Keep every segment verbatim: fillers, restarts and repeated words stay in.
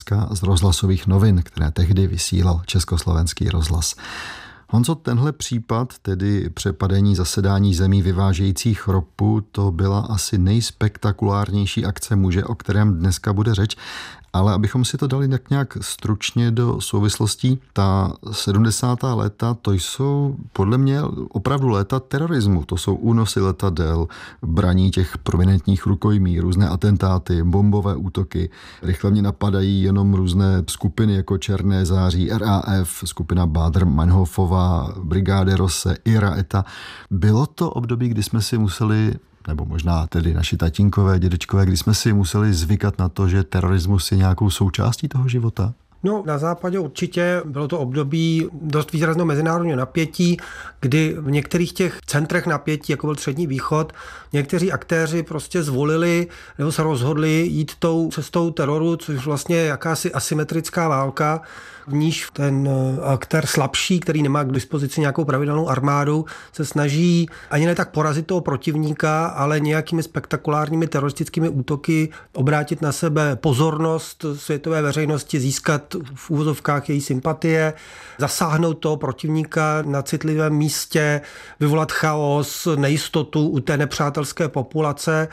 z rozhlasových novin, které tehdy vysílal Československý rozhlas. Honzo, tenhle případ, tedy přepadení zasedání zemí vyvážejících ropu, to byla asi nejspektakulárnější akce muže, o kterém dneska bude řeč. Ale abychom si to dali tak nějak stručně do souvislostí, ta sedmdesátá léta, to jsou podle mě opravdu léta terorismu. To jsou únosy letadel, braní těch prominentních rukojmí, různé atentáty, bombové útoky. Rychle mě napadají jenom různé skupiny jako Černé září, R A F, skupina Baader-Meinhofová, Brigády Rosse, Ira Eta. Bylo to období, kdy jsme si museli, nebo možná tedy naši tatínkové, dědečkové, kdy jsme si museli zvykat na to, že terorismus je nějakou součástí toho života? No, na západě určitě bylo to období dost výrazného mezinárodního napětí, kdy v některých těch centrech napětí, jako byl Střední východ, někteří aktéři prostě zvolili nebo se rozhodli jít tou cestou teroru, což vlastně je jakási asymetrická válka, v níž ten aktér slabší, který nemá k dispozici nějakou pravidelnou armádu, se snaží ani ne tak porazit toho protivníka, ale nějakými spektakulárními teroristickými útoky obrátit na sebe pozornost světové veřejnosti, získat v úvozovkách její sympatie, zasáhnout toho protivníka na citlivém místě, vyvolat chaos, nejistotu u té nepřátelské populace.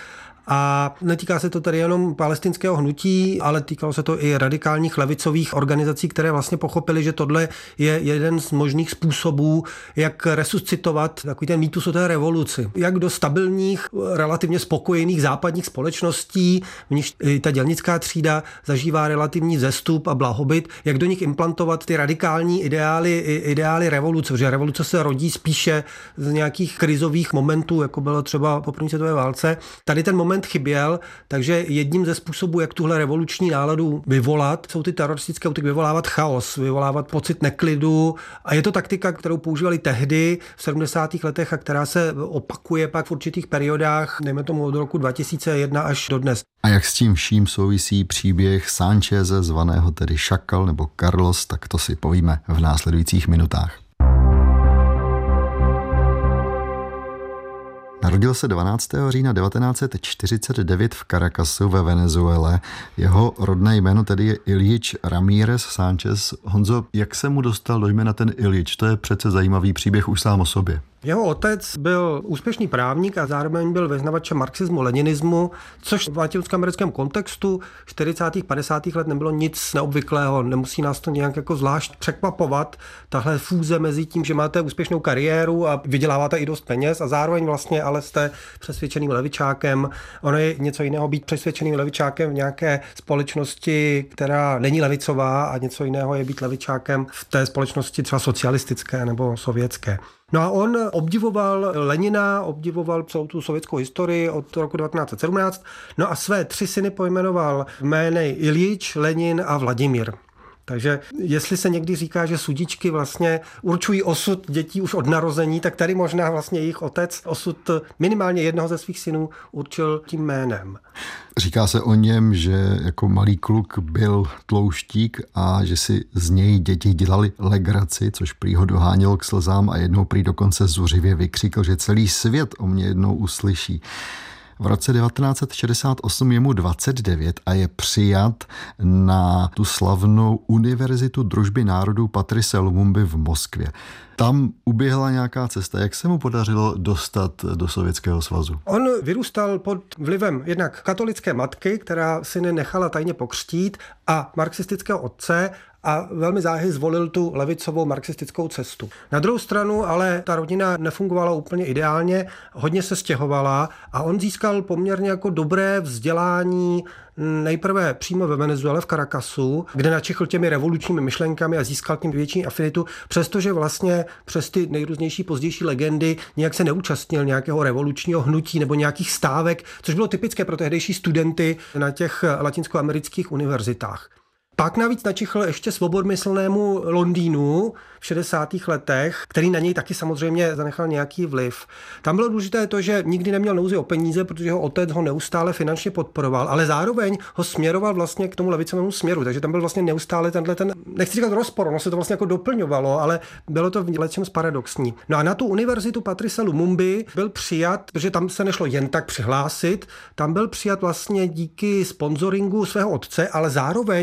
A netýká se to tady jenom palestinského hnutí, ale týkalo se to i radikálních levicových organizací, které vlastně pochopili, že tohle je jeden z možných způsobů, jak resuscitovat takový ten mýtus o té revoluci. Jak do stabilních, relativně spokojených západních společností, v níž ta dělnická třída zažívá relativní vzestup a blahobyt, jak do nich implantovat ty radikální ideály, ideály revoluce, protože revoluce se rodí spíše z nějakých krizových momentů, jako bylo třeba po první světové válce. Tady ten moment chyběl, takže jedním ze způsobů, jak tuhle revoluční náladu vyvolat, jsou ty teroristické útoky, vyvolávat chaos, vyvolávat pocit neklidu a je to taktika, kterou používali tehdy v sedmdesátých letech a která se opakuje pak v určitých periodách, dejme tomu od roku dva tisíce jedna až do dnes. A jak s tím vším souvisí příběh Sancheze, zvaného tedy Šakal nebo Carlos, tak to si povíme v následujících minutách. Narodil se dvanáctého října devatenáct set čtyřicet devět v Caracasu ve Venezuele. Jeho rodné jméno tedy je Ilyich Ramírez Sánchez. Honzo, jak se mu dostal do jména ten Ilyich? To je přece zajímavý příběh už sám o sobě. Jeho otec byl úspěšný právník a zároveň byl vyznavačem marxismu, leninismu, což v latinskoamerickém kontextu čtyřicátých padesátých let nebylo nic neobvyklého. Nemusí nás to nějak jako zvlášť překvapovat. Tahle fúze mezi tím, že máte úspěšnou kariéru a vyděláváte i dost peněz a zároveň vlastně ale jste přesvědčeným levičákem. Ono je něco jiného být přesvědčeným levičákem v nějaké společnosti, která není levicová, a něco jiného je být levičákem v té společnosti třeba socialistické nebo sovětské. No a on obdivoval Lenina, obdivoval celou tu sovětskou historii od roku devatenáct set sedmnáct, no a své tři syny pojmenoval jmény Ilyich, Lenin a Vladimír. Takže jestli se někdy říká, že sudičky vlastně určují osud dětí už od narození, tak tady možná vlastně jejich otec osud minimálně jednoho ze svých synů určil tím jménem. Říká se o něm, že jako malý kluk byl tlouštík a že si z něj děti dělali legraci, což prý ho dohánělo k slzám a jednou prý dokonce zuřivě vykřikl, že celý svět o mě jednou uslyší. V roce devatenáct set šedesát osm je mu dvacet devět a je přijat na tu slavnou Univerzitu družby národů Patrice Lumumby v Moskvě. Tam uběhla nějaká cesta. Jak se mu podařilo dostat do Sovětského svazu? On vyrůstal pod vlivem jednak katolické matky, která syny nechala tajně pokřtít, a marxistického otce, a velmi záhy zvolil tu levicovou marxistickou cestu. Na druhou stranu ale ta rodina nefungovala úplně ideálně, hodně se stěhovala a on získal poměrně jako dobré vzdělání nejprve přímo ve Venezuele v Caracasu, kde načichl těmi revolučními myšlenkami a získal tím větší afinitu, přestože vlastně přes ty nejrůznější pozdější legendy nějak se neúčastnil nějakého revolučního hnutí nebo nějakých stávek, což bylo typické pro tehdejší studenty na těch latinskoamerických univerzitách. Pak navíc načichl ještě svobodmyslnému Londýnu v šedesátých letech, který na něj taky samozřejmě zanechal nějaký vliv. Tam bylo důležité to, že nikdy neměl nouzi o peníze, protože jeho otec ho neustále finančně podporoval, ale zároveň ho směroval vlastně k tomu levicovému směru, takže tam byl vlastně neustále tenhle ten, nechci říkat rozpor, ono se to vlastně jako doplňovalo, ale bylo to v lecčems paradoxní. No a na tu univerzitu Patrice Lumumby byl přijat, protože tam se nešlo jen tak přihlásit, tam byl přijat vlastně díky sponzoringu svého otce, ale zároveň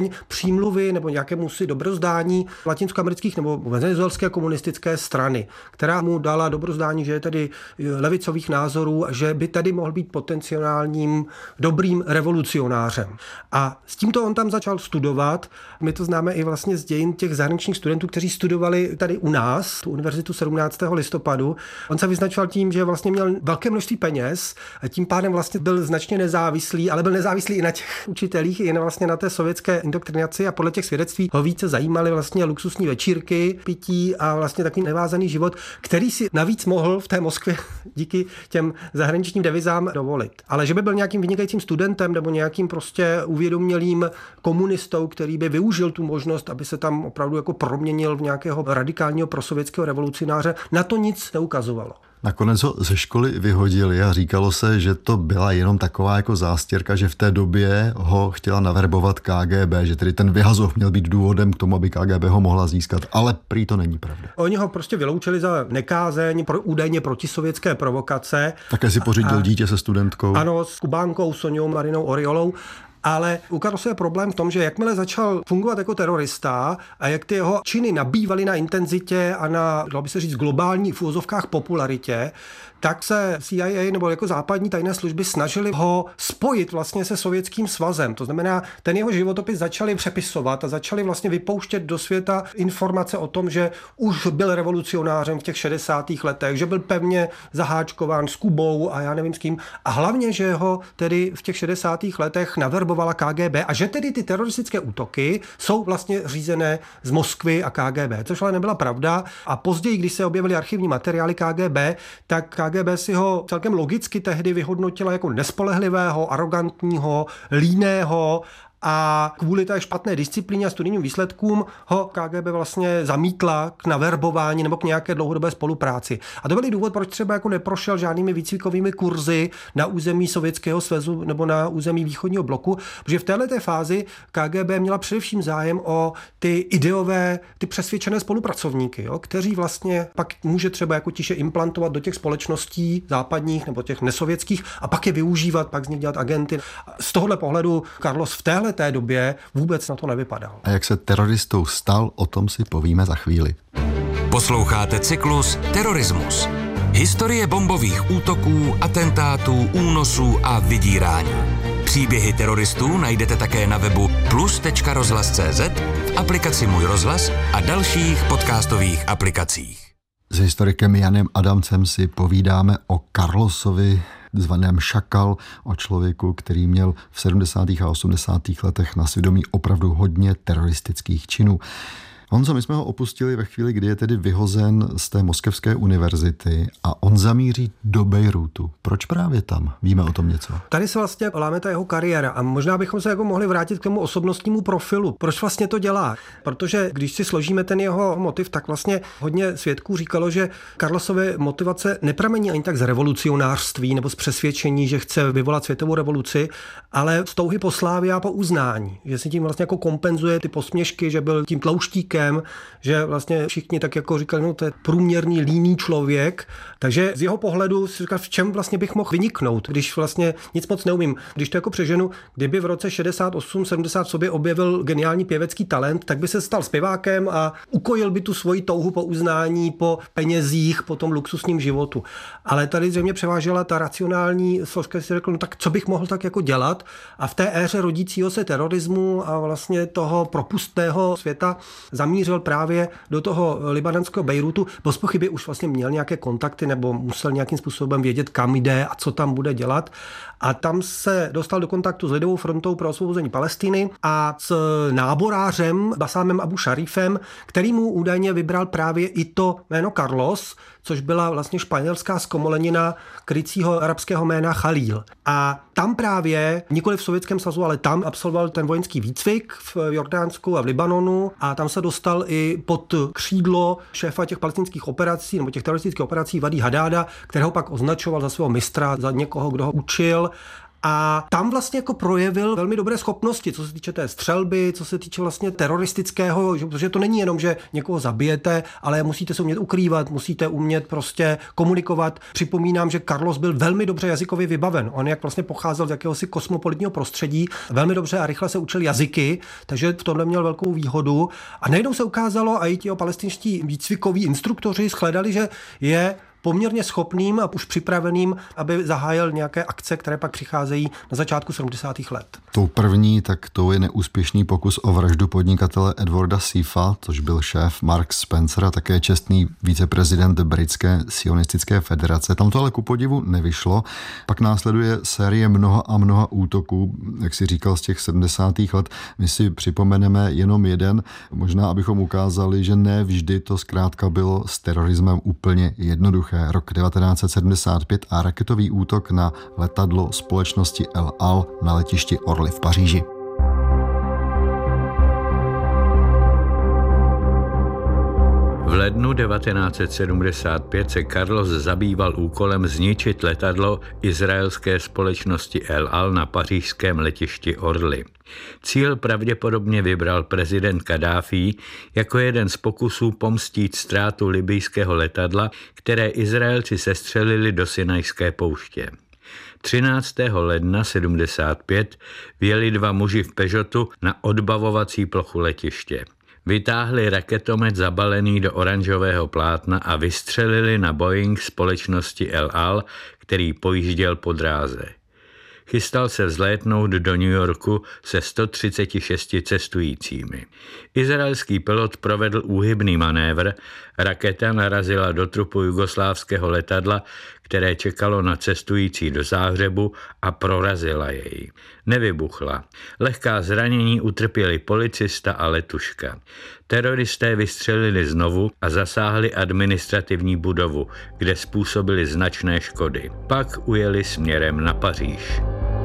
přímluvy nebo nějakému si dobrozdání latinskoamerických nebo venezuelské komunistické strany, která mu dala dobrozdání, že je tedy levicových názorů a že by tady mohl být potenciálním dobrým revolucionářem. A s tímto on tam začal studovat. My to známe i vlastně z dějin těch zahraničních studentů, kteří studovali tady u nás, tu univerzitu sedmnáctého listopadu. On se vyznačoval tím, že vlastně měl velké množství peněz a tím pádem vlastně byl značně nezávislý, ale byl nezávislý i na těch učitelích, i na vlastně na té sovětské indoktrinaci a podle těch svědectví ho více zajímaly vlastně luxusní večírky, pití a vlastně takový nevázaný život, který si navíc mohl v té Moskvě díky těm zahraničním devizám dovolit. Ale že by byl nějakým vynikajícím studentem nebo nějakým prostě uvědomělým komunistou, který by využil tu možnost, aby se tam opravdu jako proměnil v nějakého radikálního prosovětského revolucionáře, na to nic neukazovalo. Nakonec ho ze školy vyhodili a říkalo se, že to byla jenom taková jako zástěrka, že v té době ho chtěla naverbovat K G B, že tedy ten vyhazov měl být důvodem k tomu, aby K G B ho mohla získat, ale prý to není pravda. Oni ho prostě vyloučili za nekázeň, pro údajně protisovětské provokace. Také si pořídil a, dítě se studentkou. Ano, s Kubánkou Soňou Marinou Oriolou. Ale u Carlose je problém v tom, že jakmile začal fungovat jako terorista a jak ty jeho činy nabývaly na intenzitě a na, dalo by se říct, globální v úvozovkách popularitě, tak se C I A nebo jako západní tajné služby snažili ho spojit vlastně se Sovětským svazem. To znamená, ten jeho životopis začali přepisovat a začali vlastně vypouštět do světa informace o tom, že už byl revolucionářem v těch šedesátých letech, že byl pevně zaháčkován s Kubou a já nevím s kým. A hlavně, že ho tedy v těch šedesátých letech naverbovala K G B a že tedy ty teroristické útoky jsou vlastně řízené z Moskvy a K G B, což ale nebyla pravda. A později, když se objevily archivní materiály K G B, tak K G B si ho celkem logicky tehdy vyhodnotila jako nespolehlivého, arrogantního, líného a kvůli té špatné disciplíně a studijním výsledkům ho K G B vlastně zamítla k naverbování nebo k nějaké dlouhodobé spolupráci. A to byl důvod, proč třeba jako neprošel žádnými výcvikovými kurzy na území Sovětského svazu nebo na území východního bloku, protože v této fázi K G B měla především zájem o ty ideové, ty přesvědčené spolupracovníky, jo, kteří vlastně pak může třeba jako tiše implantovat do těch společností západních nebo těch nesovětských a pak je využívat, pak z nich dělat agenty. Z tohohle pohledu Carlos v téhle té době vůbec na to nevypadal. A jak se teroristou stal, o tom si povíme za chvíli. Posloucháte cyklus Terorismus. Historie bombových útoků, atentátů, únosů a vydírání. Příběhy teroristů najdete také na webu plus tečka rozhlas tečka cé zet, v aplikaci Můj rozhlas a dalších podcastových aplikacích. S historikem Janem Adamcem si povídáme o Carlosovi, zvaném Šakal, o člověku, který měl v sedmdesátých a osmdesátých letech na svědomí opravdu hodně teroristických činů. Honzo, my jsme ho opustili ve chvíli, kdy je tedy vyhozen z té Moskevské univerzity a on zamíří do Bejrútu. Proč právě tam? Víme o tom něco? Tady se vlastně láme ta jeho kariéra a možná bychom se jako mohli vrátit k tomu osobnostnímu profilu. Proč vlastně to dělá? Protože když si složíme ten jeho motiv, tak vlastně hodně svědků říkalo, že Carlosovy motivace nepramení ani tak z revolucionářství nebo z přesvědčení, že chce vyvolat světovou revoluci, ale z touhy po slávě a po uznání. Že si tím vlastně jako kompenzuje ty posměšky, že byl tím tlouštíkem, že vlastně všichni tak jako říkali, no to je průměrný líný člověk, takže z jeho pohledu si říkal, v čem vlastně bych mohl vyniknout, když vlastně nic moc neumím. Když to jako přeženu, kdyby v roce šedesát osm sedmdesát v sobě objevil geniální pěvecký talent, tak by se stal zpěvákem a ukojil by tu svoji touhu po uznání, po penězích, po tom luxusním životu. Ale tady zřejmě převážela ta racionální složka, si řekl, no tak co bych mohl tak jako dělat, a v té éře rodícího se terorismu a vlastně toho propustného světa zamířil právě do toho libanonského Bejrútu. Bez pochyby už vlastně měl nějaké kontakty nebo musel nějakým způsobem vědět, kam jde a co tam bude dělat. A tam se dostal do kontaktu s Lidovou frontou pro osvobození Palestiny a s náborářem Basámem Abu Šarifem, který mu údajně vybral právě i to jméno Carlos, což byla vlastně španělská zkomolenina krycího arabského jména Chalíl. A tam právě, nikoli v Sovětském svazu, ale tam absolvoval ten vojenský výcvik v Jordánsku a v Libanonu a tam se dostal i pod křídlo šéfa těch palestinských operací nebo těch teroristických operací Vadí Hadáda, kterého pak označoval za svého mistra, za někoho, kdo ho učil. A tam vlastně jako projevil velmi dobré schopnosti, co se týče té střelby, co se týče vlastně teroristického, že, protože to není jenom, že někoho zabijete, ale musíte se umět ukrývat, musíte umět prostě komunikovat. Připomínám, že Carlos byl velmi dobře jazykově vybaven. On jak vlastně pocházel z jakéhosi kosmopolitního prostředí, velmi dobře a rychle se učil jazyky, takže v tomhle měl velkou výhodu. A najednou se ukázalo, a i ti palestinští výcvikoví instruktoři shledali, že je poměrně schopným a už připraveným, aby zahájil nějaké akce, které pak přicházejí na začátku sedmdesátých let. Tou první, tak to je neúspěšný pokus o vraždu podnikatele Edwarda Seaffa, což byl šéf Mark Spencer a také čestný viceprezident britské sionistické federace. Tam to ale ku podivu nevyšlo. Pak následuje série mnoha a mnoha útoků, jak si říkal, z těch sedmdesátých let. My si připomeneme jenom jeden, možná abychom ukázali, že ne vždy to zkrátka bylo s terorismem úplně jednoduché. Rok devatenáct set sedmdesát pět a raketový útok na letadlo společnosti El Al na letišti Orly v Paříži. V lednu devatenáct set sedmdesát pět se Carlos zabýval úkolem zničit letadlo izraelské společnosti El Al na pařížském letišti Orly. Cíl pravděpodobně vybral prezident Kaddáfí jako jeden z pokusů pomstít ztrátu libyjského letadla, které Izraelci sestřelili do Sinajské pouště. třináctého ledna sedmdesát pět vjeli dva muži v Peugeotu na odbavovací plochu letiště. Vytáhli raketomet zabalený do oranžového plátna a vystřelili na Boeing společnosti El Al, který pojížděl po dráze. Chystal se vzlétnout do New Yorku se sto třiceti šesti cestujícími. Izraelský pilot provedl úhybný manévr, raketa narazila do trupu jugoslávského letadla, které čekalo na cestující do Záhřebu a prorazila jej. Nevybuchla. Lehká zranění utrpěli policista a letuška. Teroristé vystřelili znovu a zasáhli administrativní budovu, kde způsobili značné škody. Pak ujeli směrem na Paříž.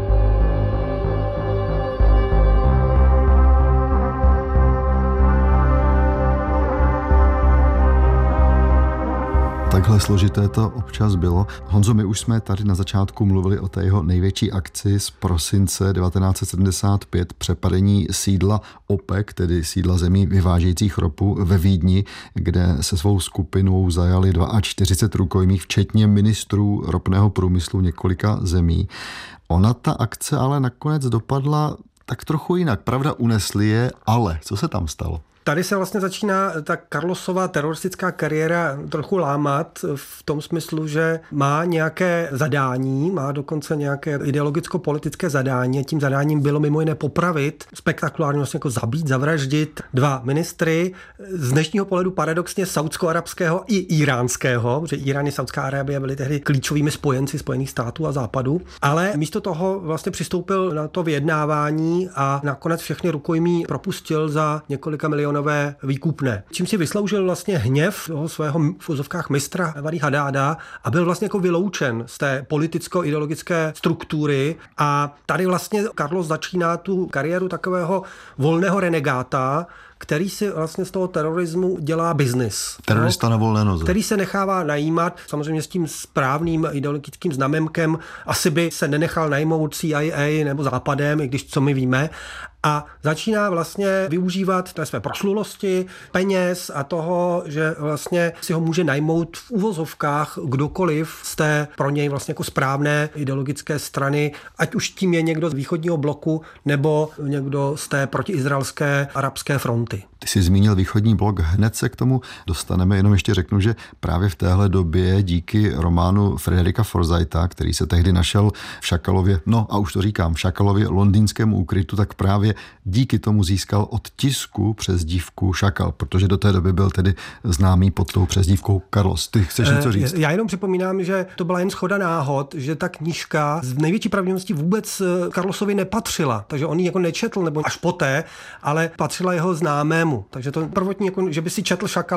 Takhle složité to občas bylo. Honzo, my už jsme tady na začátku mluvili o té jeho největší akci z prosince devatenáct set sedmdesát pět, přepadení sídla OPEC, tedy sídla zemí vyvážejících ropu ve Vídni, kde se svou skupinou zajali čtyřicet dva rukojmích, včetně ministrů ropného průmyslu několika zemí. Ona ta akce ale nakonec dopadla tak trochu jinak. Pravda, unesli je, ale co se tam stalo? Tady se vlastně začíná ta Carlosova teroristická kariéra trochu lámat v tom smyslu, že má nějaké zadání, má dokonce nějaké ideologicko-politické zadání. Tím zadáním bylo mimo jiné popravit, spektakulárně vlastně jako zabít, zavraždit dva ministry, z dnešního pohledu paradoxně saudsko-arabského i iránského, protože Irán i Saudská Arábie byly tehdy klíčovými spojenci Spojených států a Západu, ale místo toho vlastně přistoupil na to vyjednávání a nakonec všechny rukojmí propustil za několika milionů výkupné. Čím si vysloužil vlastně hněv toho svého v uvozovkách mistra Evany Hadáda a byl vlastně jako vyloučen z té politicko-ideologické struktury a tady vlastně Carlos začíná tu kariéru takového volného renegáta, který si vlastně z toho terorismu dělá biznis. Terorista na volné noze. Který se nechává najímat, samozřejmě s tím správným ideologickým znamenkem, asi by se nenechal najmout C I A nebo Západem, i když co my víme, a začíná vlastně využívat té své proslulosti, peněz a toho, že vlastně si ho může najmout v uvozovkách kdokoliv z té pro něj vlastně jako správné ideologické strany, ať už tím je někdo z východního bloku nebo někdo z té protiizraelské arabské fronty. Ty jsi zmínil východní blok, hned se k tomu dostaneme, jenom ještě řeknu, že právě v téhle době díky románu Frederika Forsytha, který se tehdy našel v Šakalově, no a už to říkám, v Šakalově londýnskému úkrytu, tak právě díky tomu získal od tisku přezdívku Šakal, protože do té doby byl tedy známý pod tou přezdívkou Carlos. Ty chceš něco říct? Já jenom připomínám, že to byla jen shoda náhod, že ta knížka z největší pravděpodobností vůbec Carlosovi nepatřila, takže on ji jako nečetl, nebo až poté, ale patřila jeho známému. Takže to prvotní, jako, že by si četl Šakala a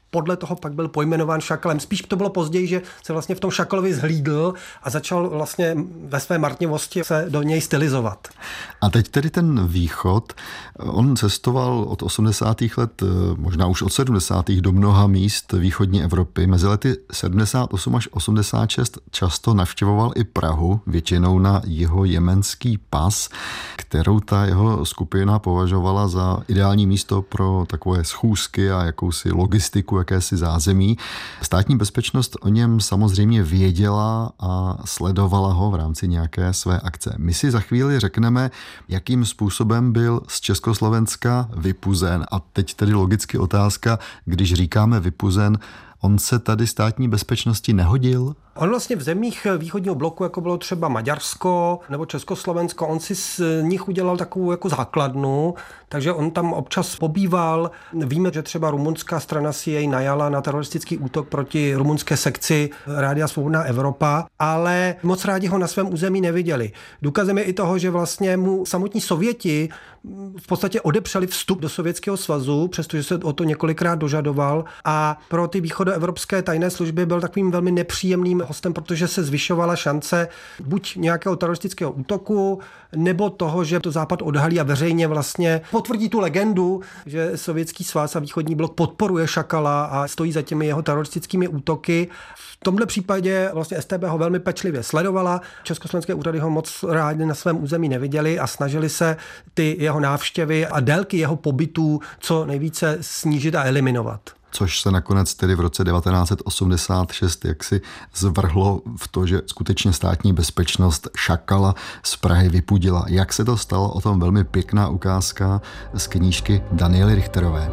podle toho pak byl pojmenován Šakalem. Spíš to bylo později, že se vlastně v tom Šakalovi zhlídl a začal vlastně ve své marnivosti se do něj stylizovat. A teď tedy ten východ, on cestoval od osmdesátých let, možná už od sedmdesátých do mnoha míst východní Evropy. Mezi lety sedmdesát osm až osmdesát šest často navštěvoval i Prahu, většinou na jihojemenský pas, kterou ta jeho skupina považovala za ideální místo pro takové schůzky a jakousi logistiku, jakési zázemí. Státní bezpečnost o něm samozřejmě věděla a sledovala ho v rámci nějaké své akce. My si za chvíli řekneme, jakým způsobem byl z Československa vypuzen. A teď tedy logicky otázka, když říkáme vypuzen, on se tady státní bezpečnosti nehodil? On vlastně v zemích východního bloku, jako bylo třeba Maďarsko nebo Československo, on si z nich udělal takovou jako základnu, takže on tam občas pobýval. Víme, že třeba rumunská strana si jej najala na teroristický útok proti rumunské sekci Rádia Svobodná Evropa, ale moc rádi ho na svém území neviděli. Důkazem je i toho, že vlastně mu samotní Sověti v podstatě odepřeli vstup do Sovětského svazu, přestože se o to několikrát dožadoval, a pro ty východoevropské tajné služby byl takovým velmi nepříjemným hostem, protože se zvyšovala šance buď nějakého teroristického útoku, nebo toho, že to Západ odhalí a veřejně vlastně potvrdí tu legendu, že Sovětský svaz a východní blok podporuje Šakala a stojí za těmi jeho teroristickými útoky. V tomhle případě vlastně es té bé ho velmi pečlivě sledovala. Československé úřady ho moc rádi na svém území neviděli a snažili se ty jeho návštěvy a délky jeho pobytů co nejvíce snížit a eliminovat. Což se nakonec tedy v roce devatenáct set osmdesát šest jaksi zvrhlo v to, že skutečně státní bezpečnost Šakala z Prahy vypudila. Jak se to stalo? O tom velmi pěkná ukázka z knížky Daniely Richterové.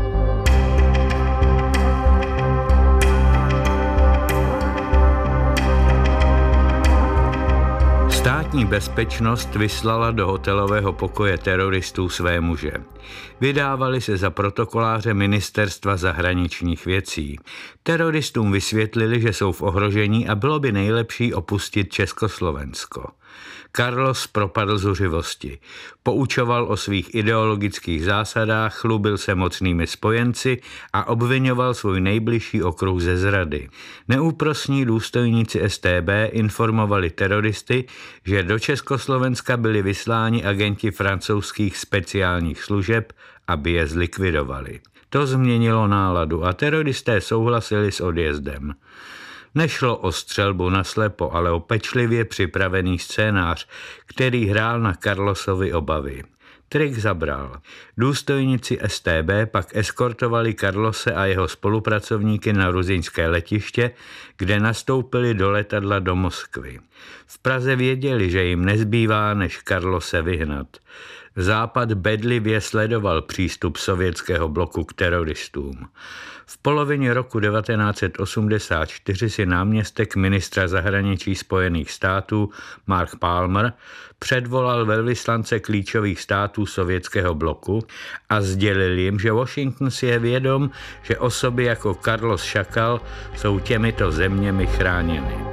Státní bezpečnost vyslala do hotelového pokoje teroristů své muže. Vydávali se za protokoláře Ministerstva zahraničních věcí. Teroristům vysvětlili, že jsou v ohrožení a bylo by nejlepší opustit Československo. Carlos propadl zuřivosti. Poučoval o svých ideologických zásadách, chlubil se mocnými spojenci a obvinoval svůj nejbližší okruh ze zrady. Neúprosní důstojníci es té bé informovali teroristy, že do Československa byli vysláni agenti francouzských speciálních služeb, aby je zlikvidovali. To změnilo náladu a teroristé souhlasili s odjezdem. Nešlo o střelbu naslepo, ale o pečlivě připravený scénář, který hrál na Carlosovi obavy. Trik zabral. Důstojníci es té bé pak eskortovali Carlose a jeho spolupracovníky na ruzyňské letiště, kde nastoupili do letadla do Moskvy. V Praze věděli, že jim nezbývá, než Carlose vyhnat. Západ bedlivě sledoval přístup sovětského bloku k teroristům. V polovině roku devatenáct set osmdesát čtyři si náměstek ministra zahraničí Spojených států Mark Palmer předvolal velvyslance klíčových států sovětského bloku a sdělil jim, že Washington si je vědom, že osoby jako Carlos Šakal jsou těmito zeměmi chráněny.